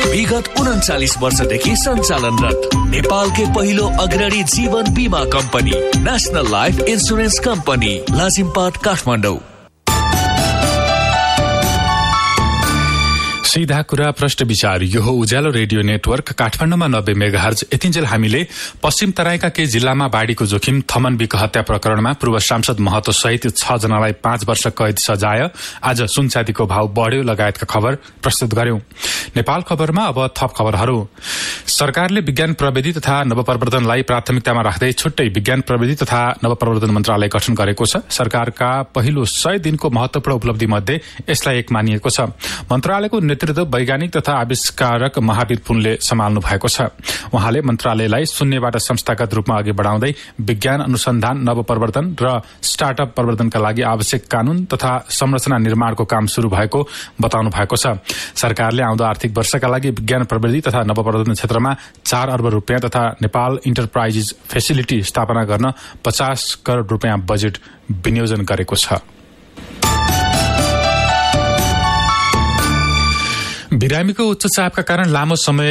विगत 39 वर्षदेखि सञ्चालनरत नेपालकै पहिलो अग्रणी जीवन बीमा company national life insurance company Lazimpat Kathmandu. सीधा कुरा प्रश्न विचार यो हो उज्यालो रेडियो नेटवर्क काठमाडौँमा 90 मेगाहर्ज। यतिन्जेल हामीले पश्चिम तराईका केही जिल्लामा बाढ़ीको जोखिम थमन विक हत्या प्रकरणमा पूर्व सांसद महतो सहित 6 जनालाई 5 वर्ष कैद सजाय, आज सुनचाँदीको भाव बढ्यो लगायतका खबर प्रस्तुत गर्यौं। नेपाल खबरमा अब थप खबरहरू। सरकारले विज्ञान प्रविधि तथा नवप्रवर्धनलाई प्राथमिकतामा राख्दै छुट्टै विज्ञान प्रविधि तथा नवप्रवर्धन मन्त्रालय गठन गरेको छ। सरकारका पहिलो 100 दिनको महत्वपूर्ण उपलब्धि मध्ये यसलाई एक मानिएको छ। मन्त्रालयको नेतृत्व वैज्ञानिक तथा आविष्कारक महावीर पुनले सम्हाल्नु भएको छ। उहाँले मन्त्रालयलाई शून्यबाट संस्थागत रूपमा अघि बढाउँदै विज्ञान अनुसन्धान नवप्रवर्धन र स्टार्टअप प्रवर्धनका लागि आवश्यक कानून तथा संरचना निर्माणको काम शुरू भएको बताउनु भएको छ। सरकारले आउँदो आर्थिक वर्षका लागि विज्ञान प्रविधि तथा नवप्रवर्धन क्षेत्रमा 4 अर्ब रुपियाँ तथा नेपाल इन्टरप्राइजेस फेसिलिटी स्थापना गर्न 50 करोड़ रुपियाँ बजेट विनियोजन गरेको छ। बिरामीको उच्च चापका कारण लामो समय